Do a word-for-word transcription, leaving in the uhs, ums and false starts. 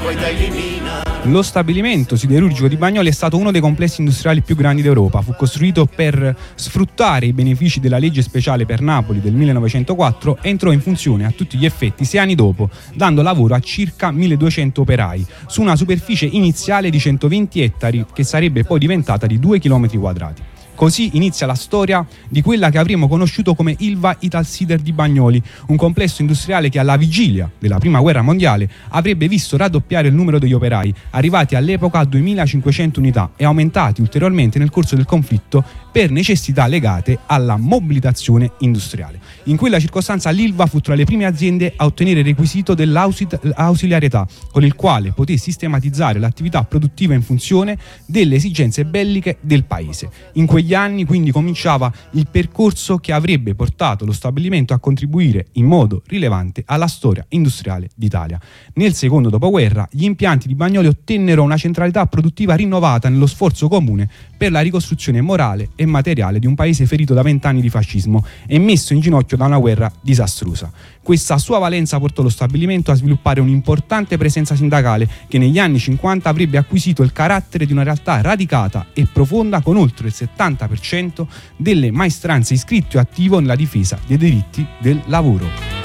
poi te elimina. Lo stabilimento siderurgico di Bagnoli è stato uno dei complessi industriali più grandi d'Europa. Fu costruito per sfruttare i benefici della legge speciale per Napoli del millenovecentoquattro e entrò in funzione a tutti gli effetti sei anni dopo, dando lavoro a circa milleduecento operai su una superficie iniziale di centoventi ettari che sarebbe poi diventata di due chilometri quadrati. Così inizia la storia di quella che avremmo conosciuto come Ilva Italsider di Bagnoli, un complesso industriale che alla vigilia della Prima Guerra Mondiale avrebbe visto raddoppiare il numero degli operai, arrivati all'epoca a duemilacinquecento unità e aumentati ulteriormente nel corso del conflitto per necessità legate alla mobilitazione industriale. In quella circostanza l'Ilva fu tra le prime aziende a ottenere il requisito dell'ausiliarietà, con il quale poté sistematizzare l'attività produttiva in funzione delle esigenze belliche del paese. In quegli anni quindi cominciava il percorso che avrebbe portato lo stabilimento a contribuire in modo rilevante alla storia industriale d'Italia. Nel secondo dopoguerra gli impianti di Bagnoli ottennero una centralità produttiva rinnovata nello sforzo comune per la ricostruzione morale e materiale di un paese ferito da vent'anni di fascismo e messo in ginocchio da una guerra disastrosa. Questa sua valenza portò lo stabilimento a sviluppare un'importante presenza sindacale che negli anni cinquanta avrebbe acquisito il carattere di una realtà radicata e profonda, con oltre il settanta per cento delle maestranze iscritto e attivo nella difesa dei diritti del lavoro.